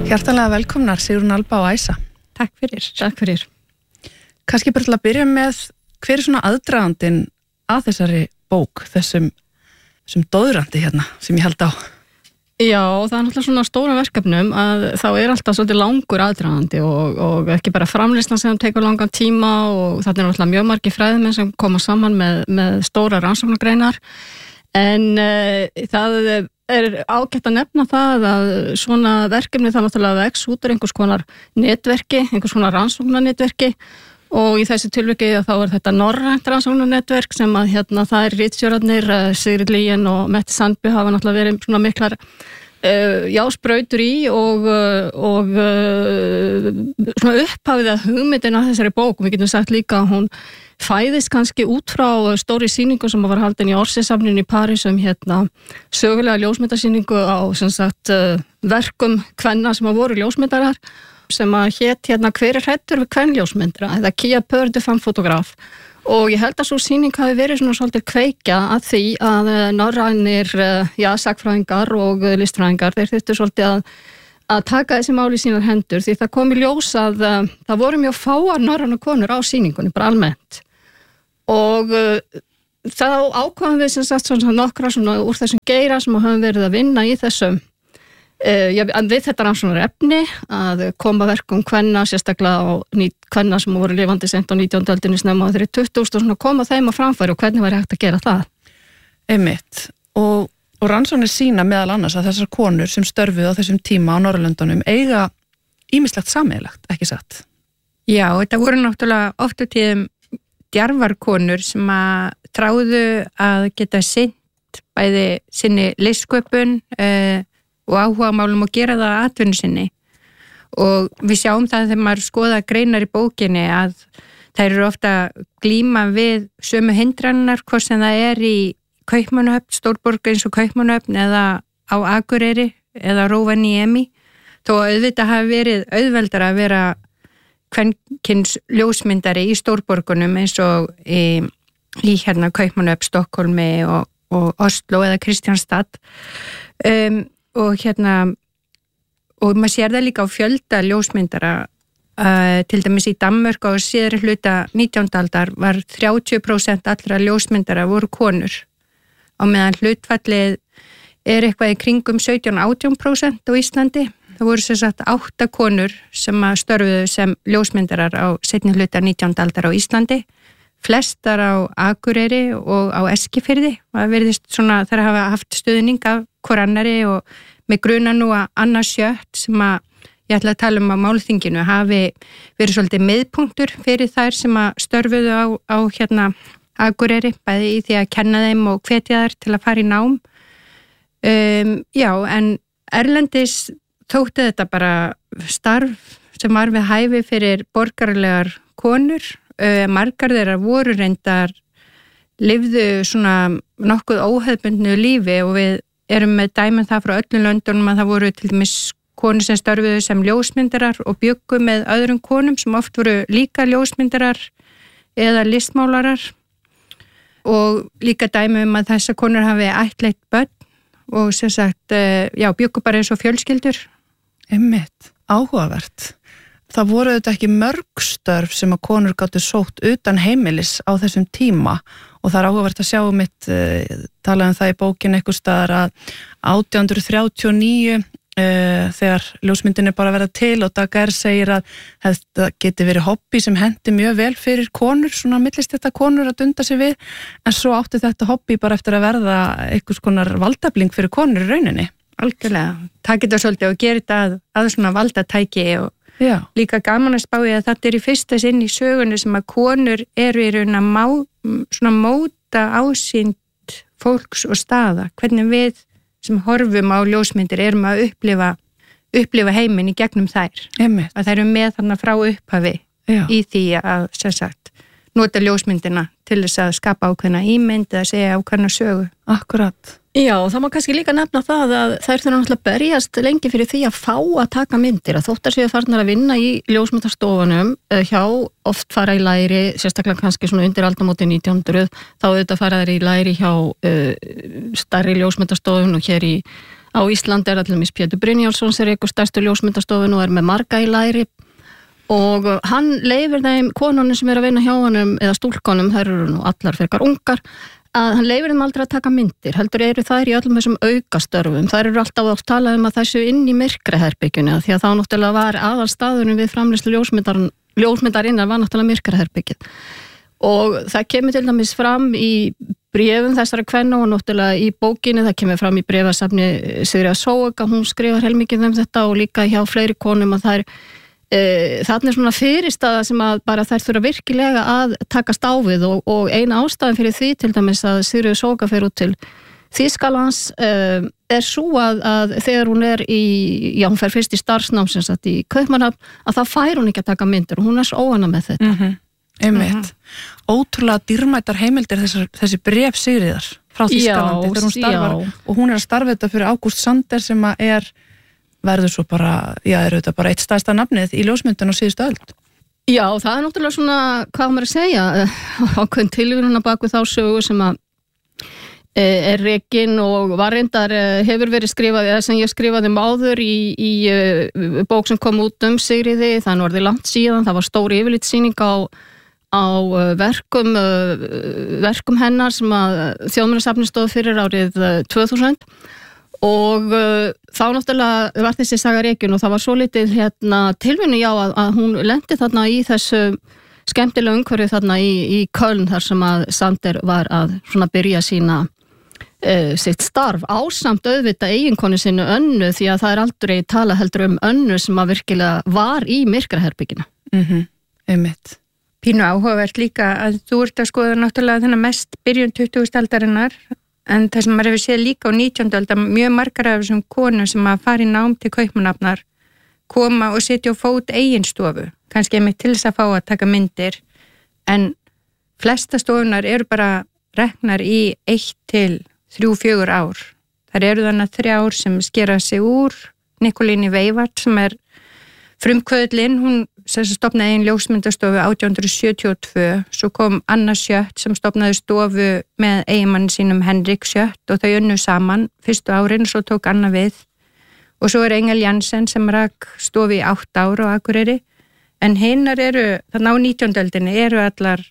Hjartanlega velkomnar Sigrún Alba og Æsa. Takk fyrir. Kannski bara til að byrja með, hver svona aðdragandinn að þessari bók, þessum doðrandi hérna sem ég held á? Já, það náttúrulega svona stóra verkefnum að þá alltaf svolítið langur aðdragandi og ekki bara framleiðslan sem tekur langan tíma og þetta náttúrulega mjög margir fræðimenn sem koma saman með stóra rannsóknargreinar en það ágætt að nefna það að svona verkefni það náttúrulega vex út úr einhvers konar netverki, einhvers konar rannsóknarnetverki og í þessi tilviki þá þetta norrænt rannsóknarnetverk sem að það ritstjórarnir Sigrid Lien og Mette Sandby hafa náttúrulega verið svona miklar sprautur í og svona upphafið að hugmyndin að þessari bók og við getum sagt líka að hún fæðist kannski út frá stóri sýningu sem var haldin í Orsay-safninu í París sögulega ljósmyndasýningu á verkum kvenna sem voru ljósmyndarar sem að hét hver hræddur við kvenljósmyndara eða Qui a peur de femme photographe og ég held að svo sýning hafi verið svona svolítið kveikja að því að norrænir sakfræðingar og listfræðingar þeir þurftu svolítið að taka þessi mál í sínar hendur því það kom í ljós að það voru mjög fáar norrænar konur á sýningunni bara almennt og þá ákváðum við sem sagt svona nokkra svona úr þessum geira sem höfum verið að vinna í þessum við þetta rannsóknar efni að koma verkum kvenna sérstaklega á kvenna sem voru lifandi seint á 19. öldinni snemma á þeirri 20. og svona koma þeim á framfæri og hvernig væri hægt að gera það Einmitt og rannsóknir sýna meðal annars að þessar konur sem störfuðu á þessum tíma á Norðurlöndunum eiga ýmislegt sameiginlegt, ekki satt? Já, þetta voru náttúrulega oft á tíðum djarfar konur sem að tráðu að geta sinnt bæði sinni listsköpun og áhugamálum og gera það atvinnu sinni og við sjáum það þegar maður skoða greinar í bókinni að þær eru ofta glíma við sömu hindrannar hvort sem það í Kaupmannahöfn, stórborg eins og Kaupmannahöfn eða á Akureyri eða Rovaniemi þó auðvitað hafi verið auðveldar að vera kvenkins ljósmyndari í stórborgunum eins og í Kaupmannahöfn, Stokkólmi og Oslo eða Kristianstad og maður sér það líka á fjölda ljósmyndara til dæmis í Danmörk á síðari hluta 19. aldar var 30% allra ljósmyndara voru konur á meðan hlutfallið eitthvað í kringum 17-18% á Íslandi það voru sem sagt 8 konur sem að störfuðu sem ljósmyndarar á seinni hluta 19. aldar á Íslandi flestar á Akureyri og á Eskifirði það verðist svona þar hafa haft stuðning af hvor annari og með gruna nú að Anna Schjött sem að ég ætla að tala á málþinginu hafi verið svolítið miðpunktur fyrir þær sem að störfuðu á Akureyri bæði í því að kenna þeim og hvetja þær til að fara í nám en erlendis þótti þetta bara starf sem var við hæfi fyrir borgaralegar konur margar þeirra voru reyndar lifðu svona nokkuð óhefðbundnu lífi og við erum með dæmin það frá öllum löndunum að það voru til dæmis konur sem störfuðu sem ljósmyndarar og bjuggu með öðrum konum sem oft voru líka ljósmyndarar eða listmálarar og líka dæmi að þessar konur hafi ættleitt börn og sem sagt, bjuggu bara eins og fjölskyldur. Einmitt, áhugavert. Það voru þetta ekki mörg störf sem að konur gátu sótt utan heimilis á þessum tíma og það áhugavert að sjá talaðum það í bókin einhvers staðar að 1839 þegar ljósmyndin bara verða til og Daguerre segir að þetta geti verið hobby sem henti mjög vel fyrir konur, svona millistetta konur að dunda sig við, en svo átti þetta hobby bara eftir að verða einhvers konar valdefling fyrir konur í rauninni. Algjörlega, það getur svolítið og gera þetta að svona valdatæki og líka gaman að spá í að þetta í fyrsta sinn í sögunni sem að konur eru í raun að móta ásýnd fólks og staða, hvernig við sem horfum á ljósmyndir erum að upplifa heiminn í gegnum þær. Einmitt. Að þær eru með þarna frá upphafi í því að sem sagt nota ljósmyndina til þess að skapa ákveðna ímynd eða segja ákveðna sögu. Akkurat. Já, það má kannski líka nefna það að þær þurfa náttúrulega berjast lengi fyrir því að fá að taka myndir, að þóttar séu farnar að vinna í ljósmyndastofunum hjá oft fara í læri, sérstaklega kannski svona undir aldamóti 1900, þá auðvitað fara þær í læri hjá stærri ljósmyndastofun og hér í Á Íslandi allir Pétur Brynjálsson sem rekur stærstu ljósmyndastofun og með marga í læri og hann leyfir þeim konunum sem að vinna hjá honum eða stúlkonum, þær eru nú allar frekar ungar, að hann leyfir þeim aldrei að taka myndir, heldur eru þær í öllum þessum aukastörfum, þær eru alltaf að tala að það séu inn í myrkraherbygginu því að þá náttúrulega var aðalstaðurinn við framleiðslu ljósmyndarinnar var náttúrulega myrkraherbyggið og það kemur til dæmis fram í bréfum þessara kvenna og náttúrulega í bókinni, það kemur fram í bréfasafni Sigríðar Sóega, hún skrifar heilmikið þetta og líka hjá fleiri konum að þær þarna svona fyrirstaða sem að bara þær þurfa virkilega að takast á við og eina ástæðan fyrir því til dæmis að Sigríður Sóga fer út til Þýskalands svo að þegar hún hún fer fyrst í starfsnám sem sagt í Kaupmannahöfn að það fær hún ekki að taka myndir og hún svo óana með þetta. Einmitt. Ótrúlega dýrmætar heimildir þessi bréf Sigríðar frá Þýskalandi þegar hún starfar og hún að starfa þetta fyrir Ágúst Sander sem að verður svo bara, auðvitað bara eitt stærsta nafnið í ljósmyndun á síðustu öld. Já, það náttúrulega svona, hvað maður að segja, ákveðin tilvíðuna bak við þá sögu sem að rekin og var reyndar hefur verið skrifað, eða sem ég skrifaði áður í bók sem kom út Sigríði, það orðið langt síðan, það var stór yfirlitssýning á verkum hennar sem að Þjóðminjasafnið stóð fyrir árið 2000 og þá náttúrulega var þessi saga rekin og það var svo litið tilvinnu að hún lendi þarna í þessu skemmtilega umhverfi þarna í Köln þar sem að Sander var að svona byrja sína sitt starf ásamt auðvitað eiginkonu sinni Önnu því að það aldrei tala heldur Önnu sem að virkilega var í myrkraherbygginu. Einmitt. Pínu áhugavert líka að þú ert að skoða náttúrulega þennan mest byrjun 20. aldarinnar en það sem maður hefur séð líka á 19. aldar mjög margar af þessum konum sem að fara í nám til Kaupmannahafnar koma og setja á fót eiginstofu, kannski einmitt til þess að fá að taka myndir en flesta stofunar eru bara reknar í 1 til 3-4 ár. Þar eru þannig 3 ár sem skera sig úr Nikolínu Veivart sem frumkvöðlin, hún stofnaði einn ljósmyndastofu 1872, svo kom Anna Schött sem stofnaði stofu með eiginmann sínum Henrik Schött og þau unnu saman fyrstu árin, svo tók Anna við og svo Engel Jansen sem rak stofu í 8 ár á Akureyri en hinnar eru, þannig á 19. öldinni eru allar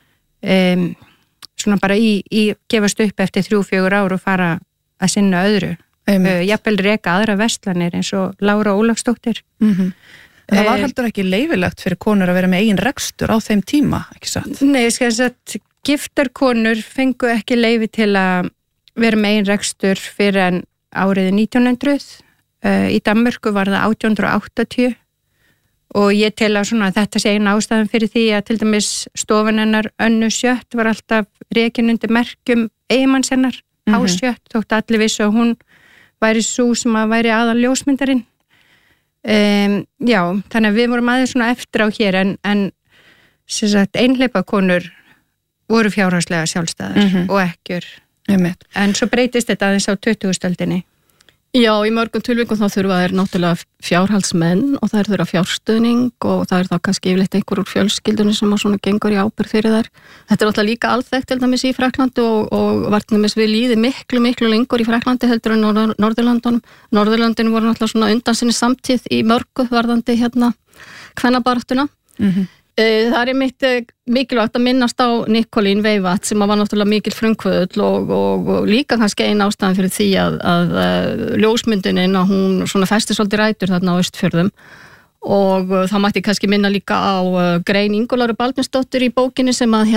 svona bara í gefast upp eftir 3-4 ár og fara að sinna öðru. Jafnvel reka aðra verslanir eins og Lára Ólafsdóttir. Það var heldur ekki leyfilegt fyrir konur að vera með eigin rekstur á þeim tíma, ekki satt? Nei, ég skal þess að giftar konur fengu ekki leyfi til að vera með eigin rekstur fyrir en árið 1900. Í Danmörku var það 1880 og ég tel að svona, þetta sé eina ástæðan fyrir því að til dæmis stofan hennar Önnu Schött var alltaf rekin undir merkjum eiginmanns hennar, Schött, þótt allir vissu að hún væri svo sem að væri aðal ljósmyndarinn. Já, þannig að við vorum aðeins svona eftir á hér en sem sagt einhleypa konur voru fjárhagslega sjálfstæðar og ekkjur en svo breytist þetta aðeins á 20. öldinni. Já, í mörgum tilvikum þá þurfa þær náttúrulega fjárhaldsmenn og þær þurfa fjárstuðning og það þá kannski yfirleitt einhver úr fjölskyldunni sem svona gengur í ábyrgð fyrir þær. Þetta náttúrulega líka alþekkt til dæmis í Frakklandi og var til dæmis við líði miklu lengur í Frakklandi heldur en Norðurlöndunum. Norðurlöndin voru náttúrulega svona undan sinni samtíð í mörgu varðandi kvennabaráttuna. Það mitt mikilvægt að minnast á Nikolín Veivart sem var náttúrulega mikil frumkvöðull og líka kannski eina ástæðan fyrir því að ljósmyndunin að hún svona festi svolítið rætur þarna á Austfjörðum og það mætti kannski minna líka á grein Ingólfur Baldvinsdóttur í bókinni sem að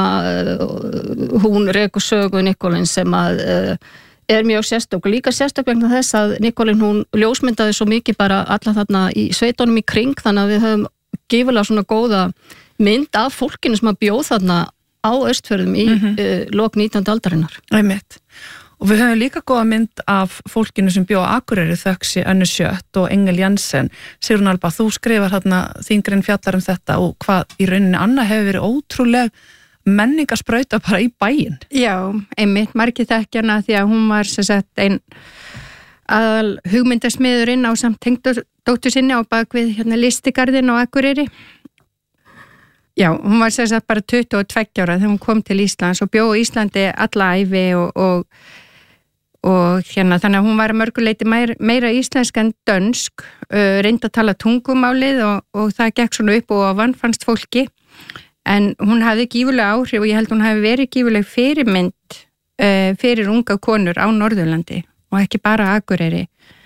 hún rekur sögu Nikolín sem að mjög sérstök og líka sérstök vegna þess að Nikolín hún ljósmyndaði svo mikið bara alla þarna í sveitunum í kring þannig að við höfum gífurlega svona góða mynd af fólkinu sem að bjóð þarna á Austfjörðum í lok 19. aldarinnar. Einmitt. Og við höfum líka góða mynd af fólkinu sem bjóð á Akureyri þöksi Önnu Schött og Engel Jansen. Sigrún Alba, þú skrifar þarna þín grein fjallar þetta og hvað í rauninni Anna hefur verið ótrúleg menningarsprauta bara í bæinn. Já, einmitt, margir þekkjana því að hún var sem sagt ein aðal hugmyndasmiðurinn á samt tengdóttur sinni á bakvið listigarðin á Akureyri. Já, hún var sem sagt bara 22 ára þegar hún kom til Íslands og bjó í Íslandi alla ævi og og þannig að hún var að mörguleiti meira íslensk en dönsk, reyndi að tala tungumálið og það gekk svona upp og vannfannst fólki, en hún hafði gífurlega áhrif og ég held hún hafi verið gífurlega fyrirmynd fyrir unga konur á Norðurlandi og ekki bara Akureyri.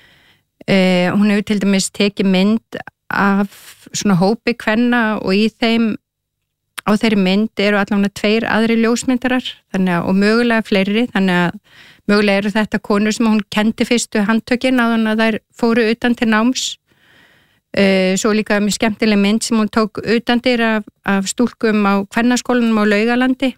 Hún hefur til dæmis tekið mynd af svona hópi kvenna og í þeim á þeirri mynd eru allavega 2 aðri ljósmyndarar og mögulega fleiri, þannig að mögulega eru þetta konur sem hún kendi fyrstu handtökin áður en þær fóru utan til náms. Svo líka mjög skemmtileg mynd sem hún tók utandyr af stúlkum á kvennaskólanum á Laugalandi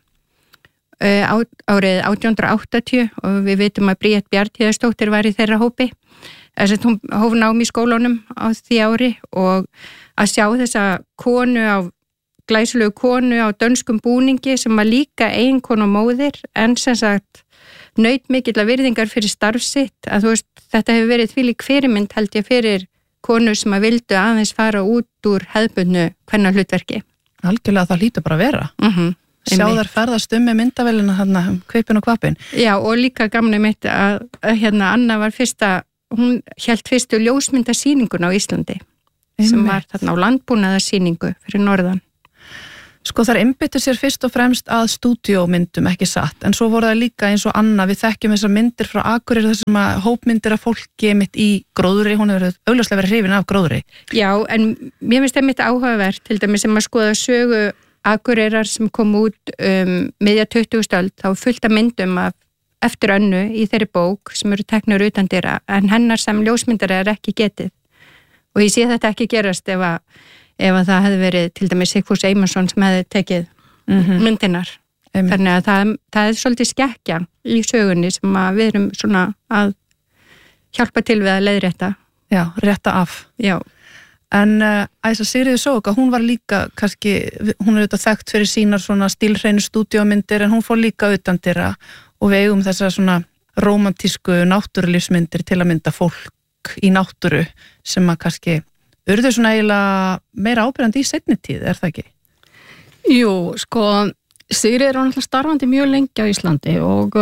árið 1880 og við vitum að Bríet Bjarnhéðinsdóttir var í þeirra hópi. Þess að hún hóf nám í skólanum á því ári og að sjá þessa glæsilegu konu á dönskum búningi sem var líka eiginkona og móðir en sem sagt naut mikilla virðingar fyrir starf sitt, að þú veist, þetta hefur verið þvílík fyrirmynd held ég fyrir konur sem að vildu aðeins fara út úr hefðbundnu kvennahlutverki. Algjörlega, það hlýtur bara að vera. Sjá þær ferðast með myndavélina þarna, kvipin og kvapin. Já, og líka gaman mitt að Anna var hún hélt fyrstu ljósmyndasýningun á Íslandi sem var þarna á landbúnaðarsýningu fyrir norðan. Sko þær einbeittu sér fyrst og fremst að stúdíómyndum, ekki satt, en svo voru það líka eins og Anna, við þekkjum þessar myndir frá Akureyri þessum að hópmyndir af fólki mitt í gróðri, hún hefur augljóslega verið hrifin af gróðri. Já, en mér finnst það mitt áhugavert, til dæmis sem að skoða sögu Akureyrar sem kom út miðja 20. öld, þá fullt af myndum af eftir Önnu í þeirri bók sem eru teknar utandyra, en hennar sem ljósmyndari er ekki getið. Og ég sé þetta ekki gerast ef að það hefði verið til dæmis Sigfús Eymundsson sem hefði tekið myndinar. Þannig að það er svolítið skekkja í sögunni sem að við erum svona að hjálpa til við að leiðrétta. Já, rétta af. Já. En Æsa Sigríður Sóka, hún var líka kannski, hún er auðvitað þekkt fyrir sínar svona stílhreinu stúdíómyndir en hún fór líka utandyra og við eigum þessar svona rómantísku náttúrulífsmyndir til að mynda fólk í náttúru sem að kannski urðu svona eiginlega meira ábyrjandi í seinni tíð, er það ekki? Jú, sko, Sigríður var náttúrulega starfandi mjög lengi á Íslandi og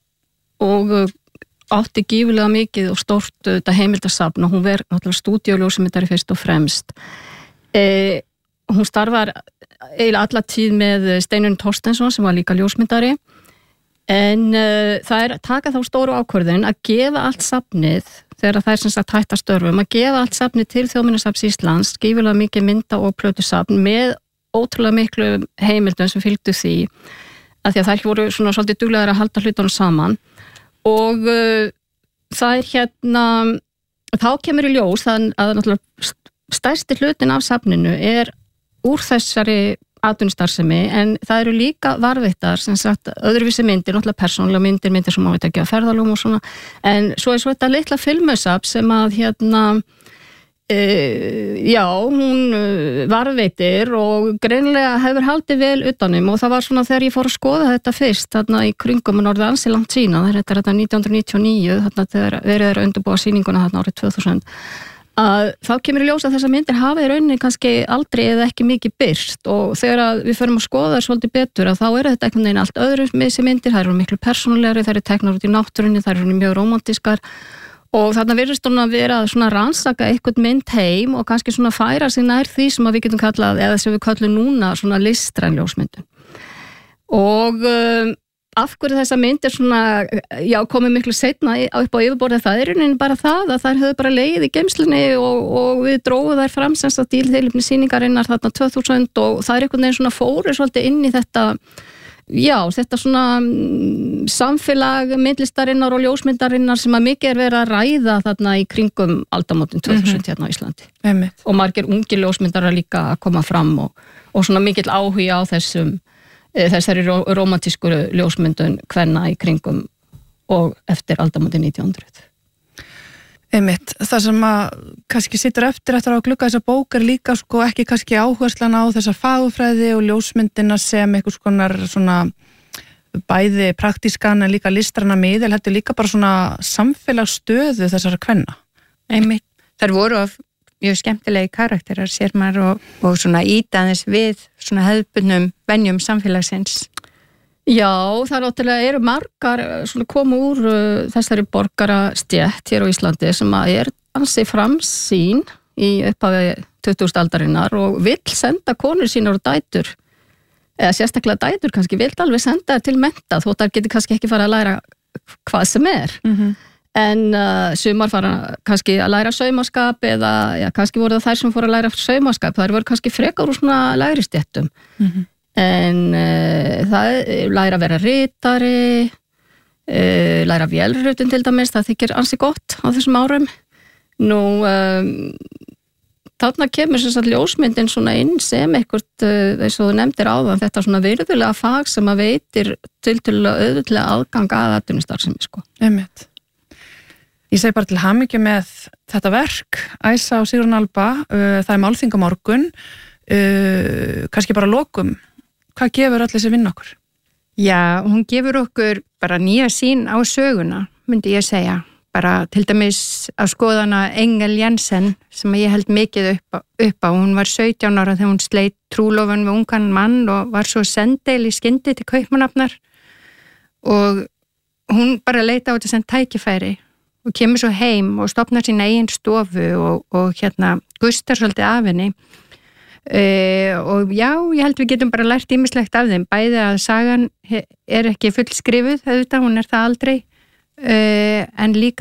átti gífulega mikið og stórt heimildasafn og hún verið náttúrulega stúdíóljósmyndari fyrst og fremst. Hún starfar eiginlega alla tíð með Steinunn Thorsteinsson sem var líka ljósmyndari en það er taka þá stóru ákvörðun að gefa allt safnið þegar það er sem sagt hætta störfum, að gefa allt safnið til Þjóðminjasafns Íslands, gífulega mikið mynda- og plötusafn með ótrúlega miklu heimildum sem fylgdu því að því að þær voru svona svolítið duglegar að halda hlutunum saman og það er þá kemur í ljós að náttúrulega stærsti hlutin af safninu er úr þessari atvinnustarfsemi en það eru líka varðveittar sem sagt öðruvísi myndir, náttúrulega persónulega myndir sem má veit ekki að ferðalum og svona en svo er þetta litla filmusafn sem að hún varðveitir og greinilega hefur haldið vel utanum og það var svona þegar ég fór að skoða þetta fyrst þarna í kringum en orðið ansi langt sína, þetta er 1999 þarna þegar verið er að undirbúa sýninguna þarna árið 2000 að þá kemur í ljós að þessar myndir hafa í rauninni kannski aldrei eða ekki mikið byrst og þegar við förum að skoða það svolítið betur að þá eru þetta einhvern veginn allt öðru með þessi myndir, það eru miklu persónulegri, það eru teknar út í náttúrunni, það eru mjög rómantískar og þarna virðist hún að vera svona rannsaka einhvern mynd heim og kannski svona færa sig nær því sem að við getum kallað eða sem við kallum núna svona listræn ljósmyndun og af hverju þessa mynd svona, komið miklu seinna upp á yfirborðið, það er rauninni bara það að þær höfðu bara legið í geymslunni og við dróðum þær fram sem sagt í tilefni sýningarinnar þarna 2000 og það er einhvern veginn svona fóru svolítið inn í þetta, þetta svona samfélag myndlistarinnar og ljósmyndarinnar sem að mikið er verið að ræða þarna í kringum aldamótin 2000 hérna á Íslandi. Og margir ungir ljósmyndarar líka að koma fram og svona mikill áhuga á þessari rómantísku ljósmyndun kvenna í kringum og eftir aldamóti 1900. Einmitt, það sem að kannski situr eftir að glugga þessa bók er líka sko ekki kannski áherslan á þessa fagurfræði og ljósmyndina sem einhvers konar svona bæði praktískan en líka listræna miðil, heldur líka bara svona samfélagsstöðu þessara kvenna. Einmitt, þær voru mjög skemmtilegi karakterar sér maður og svona íta aðeins við svona hefðbundnum venjum samfélagsins. Já, það náttúrulega eru margar svona koma úr þessari borgarastjætt hér á Íslandi sem að ansi framsýn í upphafi 20. aldarinnar og vill senda konur sínar og dætur, eða sérstaklega dætur kannski, vill alveg senda þær til mennta þótt þær geti kannski ekki fara að læra hvað sem en sumar fara kannski að læra saumaskap eða kannski voru það þær sem fóru að læra saumaskap, þær voru kannski frekar úr svona lægri stéttum en það læra að vera ritari, læra vélritun til dæmis, það þykir ansi gott á þessum árum. Nú, þarna kemur sem sagt ljósmyndin svona inn sem eitthvað, eins og þú nefndir áðan, þetta svona virðulega fag sem að veitir tiltölulega auðvitað aðgang að atvinnustarfsemi, sko. Einmitt. Ég segi bara til hamingju með þetta verk, Æsa og Sigrún Alba, það málþing á morgun, kannski bara lokum. Hvað gefur allir þessi vinna okkur? Já, hún gefur okkur bara nýja sýn á söguna, myndi ég segja. Bara til dæmis að skoðana Engel Jensen sem ég held mikið upp á. Hún var 17 ára þegar hún sleit trúlofun við ungan mann og var svo sendeil í skyndi til Kaupmannahafnar og hún bara leita á þetta sem tækifæri og kemur svo heim og stofnar sín eigin stofu og gustar svolítið af henni. Og já, ég held við getum bara lært ýmislegt af þeim, bæði að sagan ekki fullskrifuð, auðvitað, hún það aldrei, en líka